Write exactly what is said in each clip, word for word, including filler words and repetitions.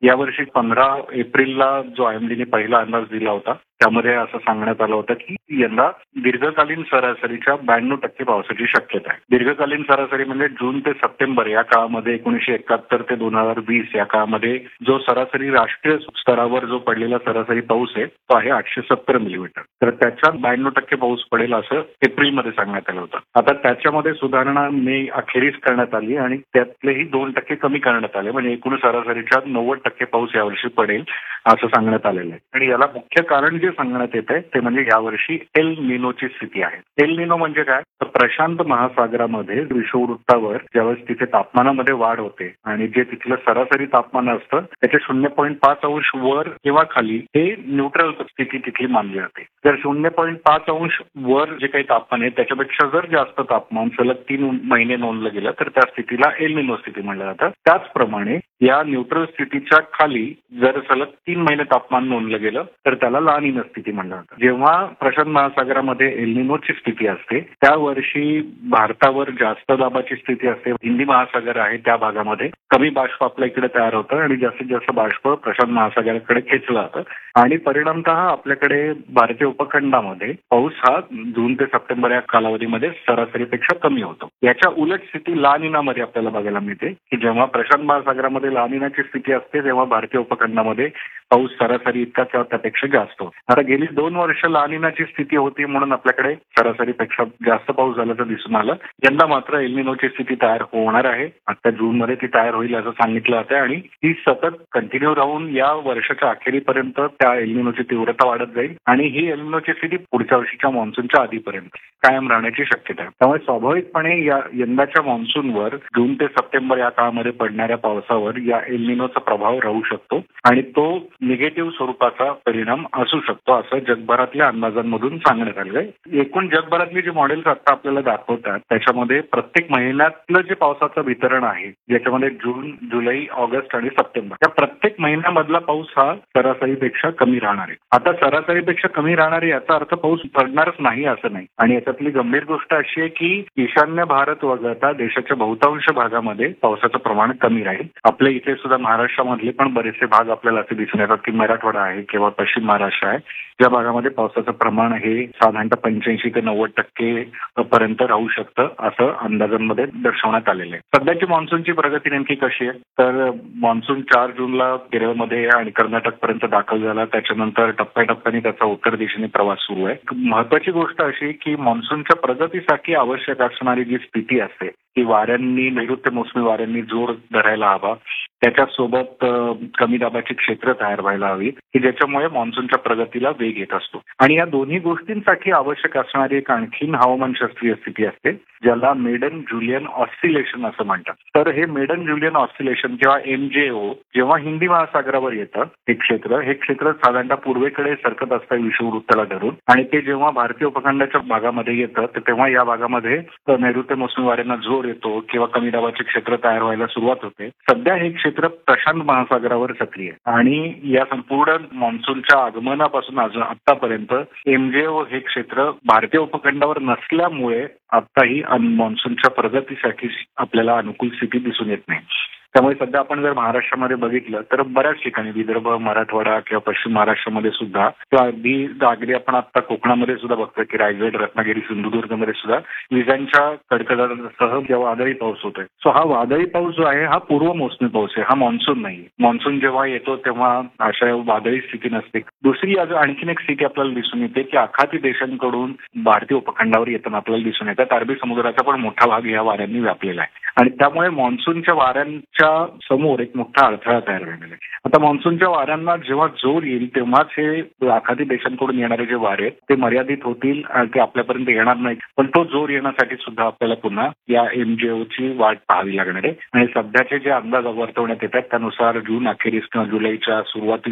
यावर्षी पंधरा एप्रिलला जो आयएमडीने पहिला अंदाज दिला होता त्यामध्ये असं सांगण्यात आलं होतं की यंदा दीर्घकालीन सरासरीच्या ब्याण्णव टक्के पावसाची शक्यता आहे. दीर्घकालीन सरासरी म्हणजे जून ते सप्टेंबर या काळामध्ये एकोणीशे एकाहत्तर ते दोन हजार वीस या काळामध्ये जो सरासरी राष्ट्रीय स्तरावर जो पडलेला सरासरी पाऊस आहे तो आहे आठशे सत्तर मिलीमीटर. तर त्याच्यात ब्याण्णव टक्के पाऊस पडेल असं एप्रिलमध्ये सांगण्यात आलं होतं. आता त्याच्यामध्ये सुधारणा मे अखेरीस करण्यात आली आणि त्यातलेही दोन टक्के कमी करण्यात आले म्हणजे एकूण सरासरीच्या नव्वद टक्के पाऊस यावर्षी पडेल असं सांगण्यात आलेलं आहे. आणि याला मुख्य कारण जे सांगण्यात येत आहे ते म्हणजे यावर्षी एल निनोची स्थिती आहे. एल निनो म्हणजे काय तर प्रशांत महासागरामध्ये विषुववृत्तावर ज्यावेळेस तिथे तापमानामध्ये वाढ होते आणि जे तिथलं सरासरी तापमान असतं त्याचे शून्य पॉईंट पाच अंश वर किंवा खाली हे न्यूट्रल स्थिती तिथली मानली जाते. जर शून्य पॉईंट पाच अंश वर जे काही तापमान आहे त्याच्यापेक्षा जर जास्त तापमान सलग तीन महिने नोंदलं गेलं तर त्या स्थितीला एल निनो स्थिती म्हणलं जातं. त्याचप्रमाणे या न्यूट्रल स्थितीच्या खाली जर सलग तीन महिने तापमान नोंदलं गेलं तर त्याला ला निना स्थिती म्हणलं जातं. जेव्हा प्रशांत महासागरामध्ये एल निनोची स्थिती असते त्या वर्षी भारतावर जास्त दाबाची स्थिती असते. हिंदी महासागर आहे त्या भागामध्ये कमी बाष्प आपल्या इकडे तयार होतं आणि जास्तीत जास्त बाष्प प्रशांत महासागराकडे खेचलं जातं आणि परिणामतः आपल्याकडे भारतीय उपखंडामध्ये पाऊस हा जून ते सप्टेंबर या कालावधीमध्ये सरासरीपेक्षा कमी होतो. याच्या उलट स्थिती ला निनामध्ये आपल्याला बघायला मिळते की जेव्हा प्रशांत महासागरामध्ये ला निनाची स्थिती असते तेव्हा भारतीय उपखंडामध्ये पाऊस सरासरी इतका किंवा त्यापेक्षा जास्त होतो. आता गेली दोन वर्ष ला निनाची स्थिती होती म्हणून आपल्याकडे सरासरीपेक्षा जास्त पाऊस झाल्याचं दिसून आलं. यंदा मात्र एल निनोची स्थिती तयार होणार आहे. आता जून मध्ये ती तयार होईल असं सांगितलं जातं आणि ती सतत कंटिन्यू राहून या वर्षाच्या अखेरीपर्यंत त्या एल निनोची तीव्रता वाढत जाईल आणि ही एल निनोची स्थिती पुढच्या वर्षीच्या मान्सूनच्या आधीपर्यंत कायम राहण्याची शक्यता आहे. त्यामुळे स्वाभाविकपणे या यंदाच्या मान्सूनवर जून ते सप्टेंबर या काळामध्ये पडणाऱ्या पावसावर या एल निनोचा प्रभाव राहू शकतो आणि तो निगेटिव्ह स्वरूपाचा परिणाम असू शकतो असं जगभरातल्या अंदाजांमधून सांगण्यात आलं आहे. एकूण जगभरातली जी मॉडेल्स आता आपल्याला दाखवतात त्याच्यामध्ये प्रत्येक महिन्यातलं जे पावसाचं वितरण आहे ज्याच्यामध्ये जून, जुलै, ऑगस्ट आणि सप्टेंबर या प्रत्येक महिन्यामधला पाऊस हा सरासरीपेक्षा कमी राहणार आहे. आता सरासरीपेक्षा कमी राहणार आहे याचा अर्थ पाऊस पडणारच नाही असं नाही आणि याच्यातली गंभीर गोष्ट अशी आहे की ईशान्य भारत वगळता देशाच्या बहुतांश भागामध्ये पावसाचं प्रमाण कमी राहील. आपल्या इथे सुद्धा महाराष्ट्रामधले पण बरेचसे भाग आपल्याला असे दिसून येतात की मराठवाडा आहे किंवा पश्चिम महाराष्ट्र आहे या भागामध्ये पावसाचं प्रमाण हे साधारणतः पंच्याऐंशी ते नव्वद टक्के पर्यंत राहू शकतं असं अंदाजांमध्ये दर्शवण्यात आलेलं आहे. सध्याची मान्सूनची प्रगती नेमकी कशी आहे तर मान्सून चार जूनला केरळमध्ये आणि कर्नाटक पर्यंत दाखल झाला. त्याच्यानंतर टप्प्याटप्प्याने त्याचा उत्तर दिशेने प्रवास सुरू आहे. महत्वाची गोष्ट अशी की मान्सूनच्या प्रगतीसाठी आवश्यक असणारी जी स्थिती असते की वाऱ्यांनी नैऋत्य मोसमी वाऱ्यांनी जोर धरायला हवा त्याच्यासोबत कमी दाबाची क्षेत्र तयार व्हायला हवी की ज्याच्यामुळे मान्सूनच्या प्रगतीला वेग येत असतो आणि या दोन्ही गोष्टींसाठी आवश्यक असणारी एक आणखीन हवामानशास्त्रीय स्थिती असते ज्याला मेडन जुलियन ऑस्सिलेशन असं म्हणतात. तर हे मेडन जुलियन ऑस्सिलेशन किंवा एम जे ओ जेव्हा हिंदी महासागरावर येतं हे क्षेत्र हे क्षेत्र साधारणतः पूर्वेकडे सरकत असतं विषुववृत्ताला धरून आणि ते जेव्हा भारतीय उपखंडाच्या भागामध्ये येतं तर तेव्हा या भागामध्ये नैऋत्य मोसमी वाऱ्यांना जोर येतो किंवा कमी दाबाचे क्षेत्र तयार व्हायला सुरुवात होते. सध्या हे क्षेत्र प्रशांत महासागरावर सक्रिय आहे आणि या संपूर्ण मान्सूनच्या आगमनापासून अजून आतापर्यंत एमजेओ हे क्षेत्र भारतीय उपखंडावर नसल्यामुळे आताही मान्सूनच्या प्रगतीसाठी आपल्याला अनुकूल स्थिती दिसून येत नाही. त्यामुळे सध्या आपण जर महाराष्ट्रामध्ये बघितलं तर बऱ्याच ठिकाणी विदर्भ, मराठवाडा किंवा पश्चिम महाराष्ट्रामध्ये सुद्धा किंवा अगदी अगदी आपण आता कोकणामध्ये सुद्धा बघतोय की रायगड, रत्नागिरी, सिंधुदुर्गमध्ये सुद्धा विजांच्या कडकडाटासह जेव्हा वादळी पाऊस होतोय. सो हा वादळी पाऊस जो आहे हा पूर्व मोसमी पाऊस आहे, हा मान्सून नाही. मान्सून जेव्हा येतो तेव्हा अशा वादळी स्थिती नसते. दुसरी आणखीन एक स्थिती आपल्याला दिसून येते की आखाती देशांकडून भारतीय उपखंडावर येताना आपल्याला दिसून येतात. अरबी समुद्राचा पण मोठा भाग या वाऱ्यांनी व्यापलेला आहे आणि त्यामुळे मान्सूनच्या वाऱ्यांच्या समोर एक मोठा अडथळा तयार झालेला आहे. आता मान्सूनच्या वाऱ्यांना जेव्हा जोर येईल तेव्हाच हे आखाती देशांकडून येणारे जे वारे आहेत ते मर्यादित होतील, ते आपल्यापर्यंत येणार नाहीत. पण तो जोर येण्यासाठी सुद्धा आपल्याला पुन्हा या एमजेओची वाट पाहावी लागणार आहे आणि सध्याचे जे अंदाज वर्तवण्यात येतात त्यानुसार जून अखेरीस किंवा जुलैच्या सुरुवातीला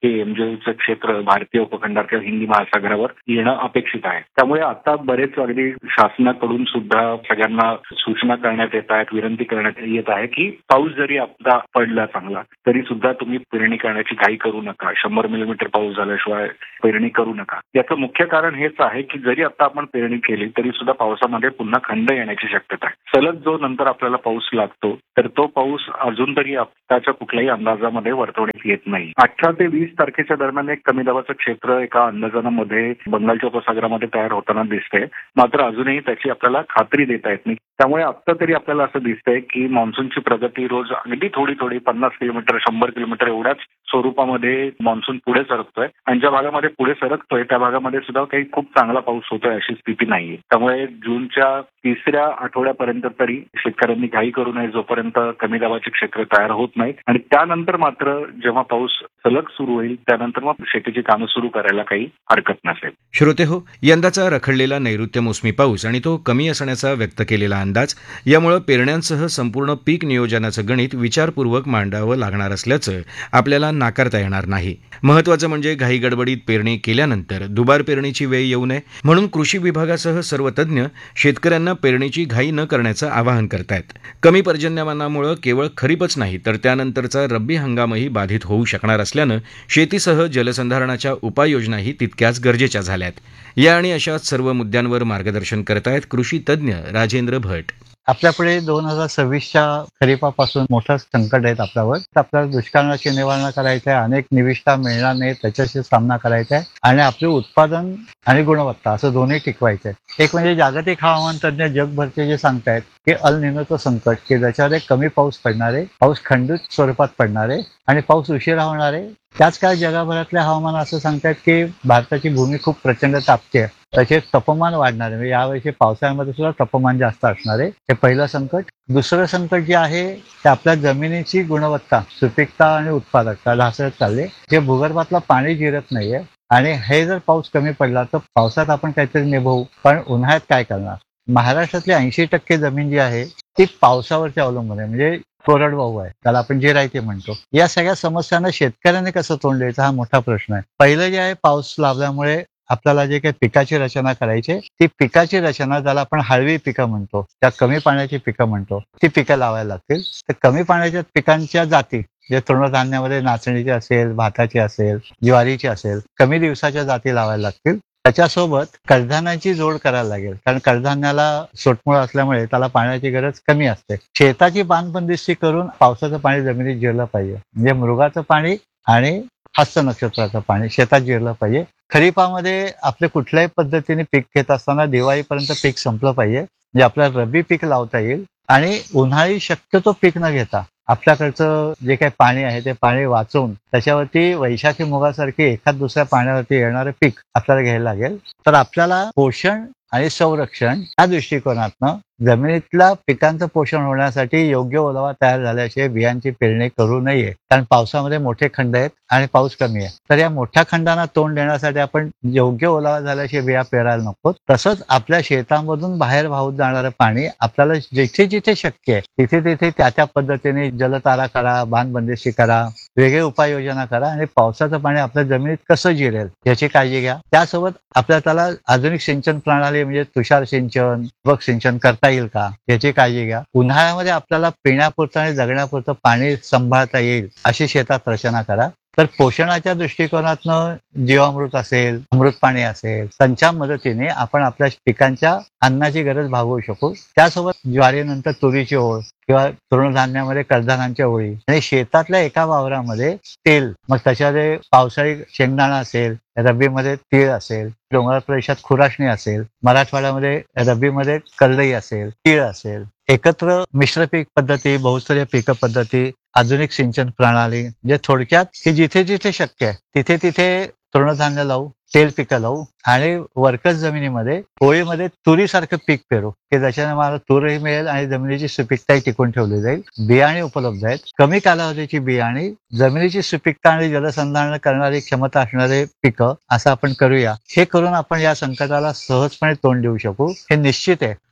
हे एमजेचं क्षेत्र भारतीय उपखंडात किंवा हिंदी महासागरावर येणं अपेक्षित आहे. त्यामुळे आता बरेच अगदी शासनाकडून सुद्धा सगळ्यांना सूचना करण्यात येत आहेत, विनंती करण्यात येत आहे की पाऊस जरी आपला पडला चांगला तरी सुद्धा तुम्ही पेरणी करण्याची घाई करू नका. शंभर मिलीमीटर पाऊस झाल्याशिवाय पेरणी करू नका. याचं मुख्य कारण हेच आहे की जरी आता आपण पेरणी केली तरी सुद्धा पावसामध्ये पुन्हा खंड येण्याची शक्यता आहे. सलग जो नंतर आपल्याला पाऊस लागतो तर तो पाऊस अजून तरी आताच्या कुठल्याही अंदाजामध्ये वर्तवण्यात येत नाही. अठरा ते वीस तारखेच्या दरम्यान एक कमी दाबाचं क्षेत्र एका अंदाजामध्ये बंगालच्या उपसागरामध्ये तयार होताना दिसते, मात्र अजूनही त्याची आपल्याला खात्री देता येत नाही. त्यामुळे आता तरी आपल्याला असं दिसतंय की मान्सूनची प्रगती रोज अगदी थोडी थोडी पन्नास किलोमीटर शंभर किलोमीटर एवढ्याच स्वरूपामध्ये मान्सून पुढे सरकतोय आणि ज्या भागामध्ये पुढे सरकतोय त्या भागामध्ये सुद्धा काही खूप चांगला पाऊस होतोय अशी स्थिती नाहीये. त्यामुळे जूनच्या तिसऱ्या आठवड्यापर्यंत तरी शेतकऱ्यांनी घाई करू नये जोपर्यंत कमी दाबाचे क्षेत्र तयार होत नाही आणि त्यानंतर मात्र जेव्हा पाऊस सलग सुरू होईल त्यानंतर मग शेतीची कामं सुरू करायला काही हरकत नसेल. श्रोते हो, यंदाचा रखडलेला नैऋत्य मोसमी पाऊस आणि तो कमी असण्याचा व्यक्त केलेला अंदाज यामुळे पेरण्यांसह संपूर्ण पीक नियोजनाचं गणित विचारपूर्वक मांडावं लागणार असल्याचं आपल्याला नाकारता येणार नाही. महत्वाचं म्हणजे घाई गडबडीत पेरणी केल्यानंतर दुबार पेरणीची वेळ येऊ नये म्हणून कृषी विभागासह सर्व तज्ज्ञ शेतकऱ्यांना पेरणीची घाई न करण्याचं आवाहन करतायत. कमी पर्जन्यमानामुळे केवळ खरीपच नाही तर त्यानंतरचा रब्बी हंगामही बाधित होऊ शकणार असल्यानं शेतीसह जलसंधारणाच्या उपाययोजनाही तितक्याच गरजेच्या झाल्यात. या आणि अशाच सर्व मुद्द्यांवर मार्गदर्शन करतायत कृषी तज्ज्ञ राजेंद्र भट. आपल्यापुढे दोन हजार सव्वीसच्या खरीपापासून मोठं संकट आहेत आपल्यावर. आपल्याला दुष्काळाची निवारणा करायची आहे, अनेक निविष्ठा मिळणार नाही त्याच्याशी सामना करायचा आहे आणि आपले उत्पादन आणि गुणवत्ता असं दोन्ही टिकवायचं आहे. एक म्हणजे जागतिक हवामान तज्ज्ञ जगभरचे जे सांगतायत की अल निनोचं संकट की ज्याच्यावर कमी पाऊस पडणार आहे, पाऊस खंडित स्वरूपात पडणार आहे आणि पाऊस उशिरा होणार आहे. त्याच काळ जगभरातले हवामान असं सांगतात की भारताची भूमी खूप प्रचंड तापते, त्याचे तापमान वाढणार आहे. म्हणजे यावर्षी पावसाळ्यामध्ये सुद्धा तापमान जास्त असणार आहे. हे पहिलं संकट. दुसरं संकट जे आहे ते आपल्या जमिनीची गुणवत्ता, सुपीकता आणि उत्पादकता ढासळत चालले. जे भूगर्भातलं पाणी जिरत नाहीये आणि हे जर पाऊस कमी पडला तर पावसात आपण काहीतरी निभवू, पण उन्हाळ्यात काय करणार? महाराष्ट्रातली ऐंशी टक्के जमीन जी आहे ती पावसावरती अवलंबून आहे, म्हणजे कोरडवाहू आहे, त्याला आपण जिरायती म्हणतो. या सगळ्या समस्यांना शेतकऱ्यांनी कसं तोंड द्यायचं हा मोठा प्रश्न आहे. पहिलं जे आहे पाऊस लाभल्यामुळे आपल्याला जे काही पिकाची रचना करायची ती पिकाची रचना ज्याला आपण हळवी पिकं म्हणतो, त्या कमी पाण्याची पिकं म्हणतो, ती पिकं लावायला लागतील. तर कमी पाण्याच्या पिकांच्या जाती जे तृणधान्यामध्ये नाचणीची असेल, भाताची असेल, ज्वारीची असेल, कमी दिवसाच्या जाती लावायला लागतील. त्याच्यासोबत कडधान्याची जोड करायला लागेल, कारण कडधान्याला सोटमुळ असल्यामुळे त्याला पाण्याची गरज कमी असते. शेताची बांधबंदिस्ती करून पावसाचं पाणी जमिनीत जिरलं पाहिजे, म्हणजे मृगाचं पाणी आणि हस्त नक्षत्राचं पाणी शेतात जिरलं पाहिजे. खरीपामध्ये आपले कुठल्याही पद्धतीने पीक घेत असताना दिवाळीपर्यंत पीक संपलं पाहिजे, म्हणजे आपल्याला रब्बी पीक लावता येईल आणि उन्हाळी शक्यतो पीक न घेता आपल्याकडचं जे काही पाणी आहे ते पाणी वाचवून त्याच्यावरती वैशाखी मुगासारखी एखाद दुसऱ्या पाण्यावरती येणारं पीक आपल्याला घ्यायला लागेल. तर आपल्याला पोषण आणि संरक्षण या दृष्टिकोनातनं जमिनीतल्या पिकांचं पोषण होण्यासाठी योग्य ओलावा तयार झाल्याशिवाय बियांची पेरणी करू नये, कारण पावसामध्ये मोठे खंड आहेत आणि पाऊस कमी आहे. तर या मोठ्या खंडांना तोंड देण्यासाठी आपण योग्य ओलावा झाल्याशिवाय बिया पेरायला नको. तसंच आपल्या शेतामधून बाहेर वाहून जाणारं पाणी आपल्याला जिथे जिथे शक्य आहे तिथे तिथे त्या त्या पद्धतीने जलतारा करा, बांधबंदिस्ती करा, वेगळे उपाययोजना करा आणि पावसाचं पाणी आपल्या जमिनीत कसं जिरेल याची काळजी घ्या. त्यासोबत आपल्याला त्याला आधुनिक सिंचन प्रणाली म्हणजे तुषार सिंचन, ठिबक सिंचन करता येईल का याची काळजी घ्या. उन्हाळ्यामध्ये आपल्याला पिण्यापुरतं आणि जगण्यापुरतं पाणी सांभाळता येईल अशी शेतात रचना करा. तर पोषणाच्या दृष्टिकोनातनं जीवामृत असेल, अमृत पाणी असेल, त्यांच्या मदतीने आपण आपल्या पिकांच्या अन्नाची गरज भागवू शकू. त्यासोबत ज्वारीनंतर तुरीची ओळ किंवा तृणधान्यामध्ये कडधान्यांच्या ओळी आणि शेतातल्या एका वावरामध्ये तेल, मग त्याच्यामध्ये पावसाळी शेंगदाणा असेल, रब्बीमध्ये तीळ असेल, डोंगराळ प्रदेशात खुराशणी असेल, मराठवाड्यामध्ये रब्बीमध्ये करडई असेल, तीळ असेल, एकत्र मिश्र पीक पद्धती, बहुस्तरीय पीक पद्धती, आधुनिक सिंचन प्रणाली, म्हणजे थोडक्यात की जिथे जिथे शक्य आहे तिथे तिथे तृणधान्य लावू, तेल पिकं लावू आणि वरकस जमिनीमध्ये होळीमध्ये तुरीसारखं पीक पेरू की ज्याच्याने मला तूरही मिळेल आणि जमिनीची सुपीकताही टिकून ठेवली जाईल. बियाणे उपलब्ध आहेत, कमी कालावधीची बियाणे, जमिनीची सुपीकता आणि जलसंधारण करणारी क्षमता असणारे पिकं असं आपण करूया. हे करून आपण या संकटाला सहजपणे तोंड देऊ शकू हे निश्चित आहे.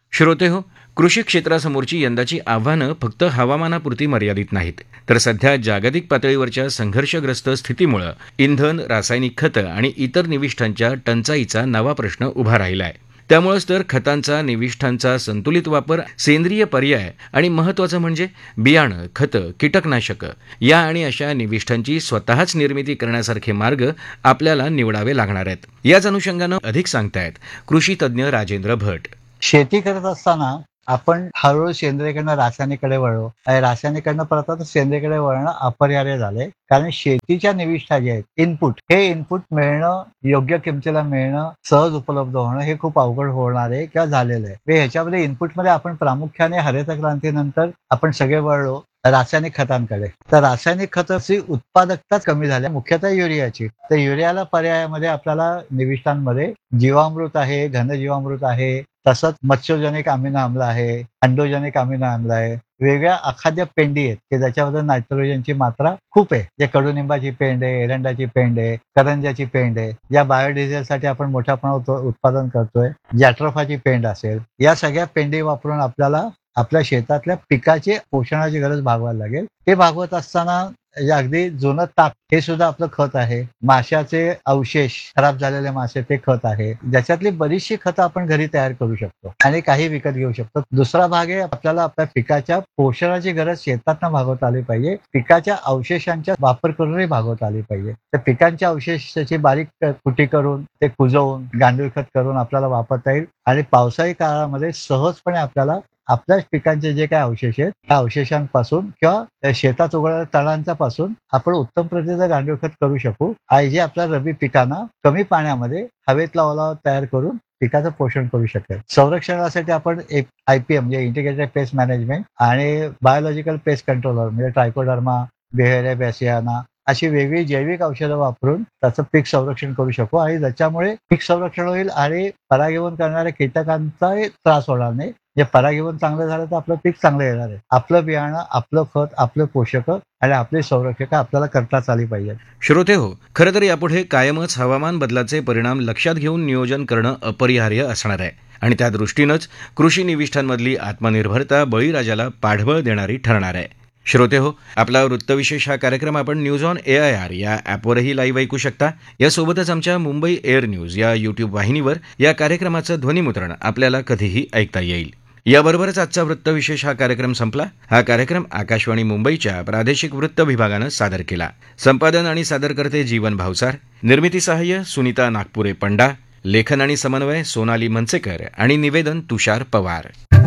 श्रोते हो, कृषी क्षेत्रासमोरची यंदाची आव्हानं फक्त हवामानापुरती मर्यादित नाहीत, तर सध्या जागतिक पातळीवरच्या संघर्षग्रस्त स्थितीमुळे इंधन, रासायनिक खतं आणि इतर निविष्ठांच्या टंचाईचा नवा प्रश्न उभा राहिला आहे. त्यामुळेच तर खतांचा, निविष्ठांचा संतुलित वापर, सेंद्रिय पर्याय आणि महत्त्वाचं म्हणजे बियाणं, खतं, कीटकनाशकं या आणि अशा निविष्ठांची स्वतःच निर्मिती करण्यासारखे मार्ग आपल्याला निवडावे लागणार आहेत. याच अनुषंगानं अधिक सांगतायत कृषी तज्ज्ञ राजेंद्र भट. शेती करत असताना आपण हळूहळू सेंद्रियकडनं रासायनिककडे वळलो आणि रासायनिककडनं परत आता सेंद्रियकडे वळणं अपरिहार्य झालंय. कारण शेतीच्या निविष्ठा जे आहेत, इनपुट, हे इनपुट मिळणं, योग्य किमतीला मिळणं, सहज उपलब्ध होणं हे खूप अवघड होणार आहे किंवा झालेलं आहे. हे ह्याच्यामध्ये इनपुटमध्ये आपण प्रामुख्याने हरित क्रांतीनंतर आपण सगळे वळलो रासायनिक खतांकडे. तर रासायनिक खताची उत्पादकता कमी झाली, मुख्यतः युरियाची. तर युरियाला पर्यायामध्ये आपल्याला निविष्ठांमध्ये जीवामृत आहे, घनजीवामृत आहे, तसंच मत्स्योजनिक अमिनो आम्ल आहे, अंडोजनिक अमिनो आम्ल आहे, वेगळ्या अखाद्य पेंडी आहेत की ज्याच्यामध्ये नायट्रोजनची मात्रा खूप आहे. जे कडुनिंबाची पेंड आहे, एरंडाची पेंड आहे, करंजाची पेंड आहे. या बायोडिझेलसाठी आपण मोठ्या प्रमाणात उत्पादन करतोय. जॅट्रोफाची पेंड असेल, या सगळ्या पेंडी वापरून आपल्याला आपल्या शेतातल्या पिकाची पोषणाची गरज भागवायला लागेल. हे भागवत असताना अगदी जुनं ताक हे सुद्धा आपलं खत आहे. माशाचे अवशेष, खराब झालेले मासे ते खत आहे. ज्याच्यातली बरीचशी खतं आपण घरी तयार करू शकतो आणि काही विकत घेऊ शकतो. दुसरा भाग आहे आपल्याला आपल्या पिकाच्या पोषणाची गरज शेतातनं भागवता आली पाहिजे. पिकाच्या अवशेषांचा वापर करूनही भागवता आली पाहिजे. तर पिकांच्या अवशेषाची बारीक कुटी करून ते कुजवून गांडूळ खत करून आपल्याला वापरता येईल आणि पावसाळी काळामध्ये सहजपणे आपल्याला आपल्याच पिकांचे जे काही अवशेष आहेत त्या अवशेषांपासून किंवा शेतात उगवलेल्या तणांचा पासून आपण उत्तम प्रतीचं गांडूळ खत करू शकू आणि जे आपल्या रब्बी पिकांना कमी पाण्यामध्ये हवेतला ओलावा तयार करून पिकाचं पोषण करू शकेल. संरक्षणासाठी आपण एक आयपीएम म्हणजे इंटिग्रेटेड पेस्ट मॅनेजमेंट आणि बायोलॉजिकल पेस्ट कंट्रोलर म्हणजे ट्रायकोडर्मा, बेहेरिया बॅसियाना अशी वेगळी जैविक औषधं वापरून त्याचं पीक संरक्षण करू शकू आणि ज्याच्यामुळे पीक संरक्षण होईल आणि परागीभवन करणाऱ्या कीटकांचाही त्रास होणार नाही. जे परागीभवन चांगलं झालं तर आपलं पीक चांगलं येणार आहे. आपलं बियाणं, आपलं खत, आपलं पोषक आणि आपली संरक्षक आपल्याला करताच आली पाहिजे. श्रोते हो, खरं तर यापुढे कायमच हवामान बदलाचे परिणाम लक्षात घेऊन नियोजन करणं अपरिहार्य असणार आहे आणि त्या दृष्टीनंच कृषी निविष्ठांमधली आत्मनिर्भरता बळीराजाला पाठबळ देणारी ठरणार आहे. श्रोते हो, आपला वृत्तविशेष हा कार्यक्रम आपण news on A I R या ॲपवरही लाईव्ह ऐकू शकता. यासोबतच आमच्या मुंबई एअर न्यूज या यूट्यूब वाहिनीवर या कार्यक्रमाचं ध्वनिमुद्रण आपल्याला कधीही ऐकता येईल. याबरोबरच आजचा वृत्तविशेष हा कार्यक्रम संपला. हा कार्यक्रम आकाशवाणी मुंबईच्या प्रादेशिक वृत्त विभागानं सादर केला. संपादन आणि सादरकर्ते जीवन भावसार, निर्मिती सहाय्य सुनीता नागपुरे पंडा, लेखन आणि समन्वय सोनाली मनसेकर आणि निवेदन तुषार पवार.